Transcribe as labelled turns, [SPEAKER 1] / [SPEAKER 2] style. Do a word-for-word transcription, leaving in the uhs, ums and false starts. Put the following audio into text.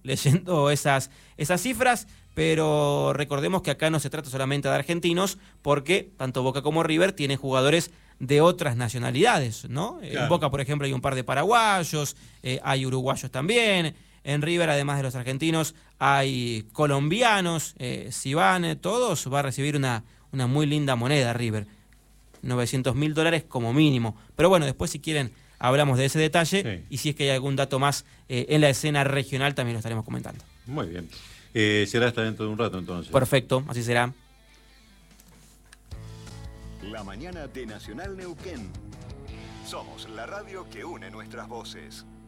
[SPEAKER 1] leyendo esas, esas cifras, pero recordemos que acá no se trata solamente de argentinos, porque tanto Boca como River tienen jugadores de otras nacionalidades, ¿no? Claro. En Boca, por ejemplo, hay un par de paraguayos, eh, hay uruguayos también. En River, además de los argentinos, hay colombianos. Eh, si van eh, todos, va a recibir una, una muy linda moneda River. novecientos mil dólares como mínimo. Pero bueno, después si quieren hablamos de ese detalle, sí. Y si es que hay algún dato más eh, en la escena regional también lo estaremos comentando.
[SPEAKER 2] Muy bien. Eh, será hasta dentro de un rato entonces.
[SPEAKER 1] Perfecto, así será.
[SPEAKER 3] La mañana de Nacional Neuquén. Somos la radio que une nuestras voces.